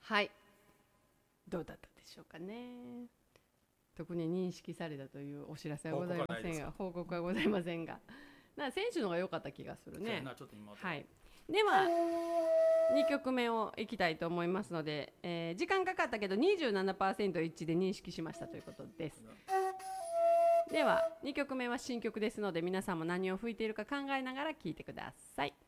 はい、どうだったでしょうかね。特に認識されたというお知らせはございませんが、報告はございませんが、選手の方が良かった気がするね。はい、では2曲目をいきたいと思いますので、時間かかったけど 27% 一致で認識しましたということです。では2曲目は新曲ですので、皆さんも何を吹いているか考えながら聴いてください。